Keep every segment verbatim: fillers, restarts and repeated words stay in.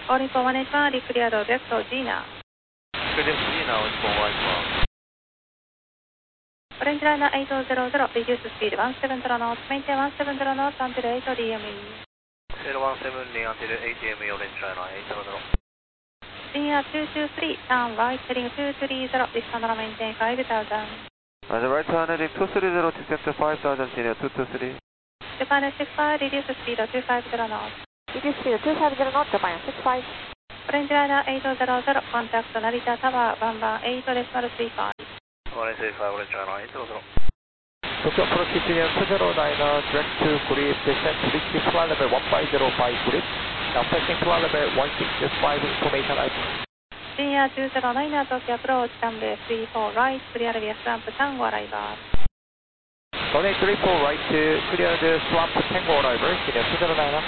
Calling for one eight one, declared direct to Gina. Clear Gina, one eight one. Orange Liner eight zero zero, reduce speed one seven zero knots, maintain one seven zero knots until eight D M E. zero one seven until eight D M E, Orange Liner eight zero zero. Senior two two three, turn right, heading two three zero, descend and maintain five thousand. Roger, right turn heading two three zero, descend to five thousand, senior two two three. Japan six five, reduce speed two five zero knots. Reduce speed two five zero knots, Japan six five. Orange Liner eight zero zero, contact Narita Tower, one one eight decimal three five. one eight five, Orange Liner eight zero zero. Tokyo Approach Senior two zero nine, direct to Grid, descent to reach flight level one five zero five Grid. Now passing flight level one six five information item. Senior two zero nine, Tokyo Approach, runway three four right, clear via Swamp Tango arrival. Runway three four right, clear the Swamp Tango arrival, Senior two zero nine.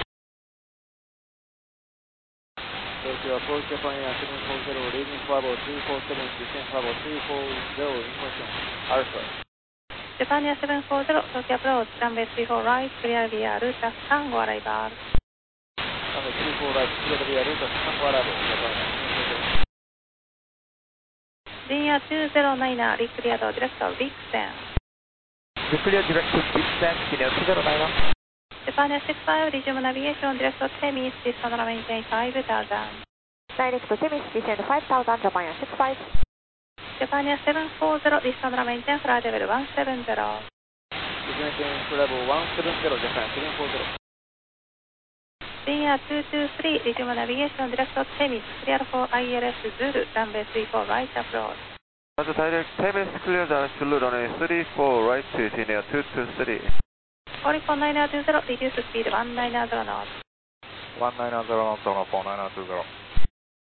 Tokyo Approach Japan Air seven four zero, leading Bravo three four seven, descent Bravo three four zero, information Alpha. Japan Air seven four zero, Tokyo Approach, runway three four right, clear via Route Tango arrival. Runway three four right, clear via Route Tango arrival, Japan Air seven four zero. Senior two zero nine, declared direct to Vixen. Declare direct to Vixen, Senior two zero nine. Japan Air six five, resume navigation, direct to Temis, descend and maintain five thousand. Direct to Temis, descend five thousand, Japan Air six five. Japan Air seven four zero, descend and maintain flight level one seven zero. Descend level one seven zero, Japan seven four zero. Senior two two three, resume navigation, direct to Temis, clear for I L S Zulu, runway three four right approach. Roger, direct Temis clear the Zulu runway three four right to senior two two three. Calling for nine two zero, reduce speed one nine zero knots. one nine zero knots on four nine two zero.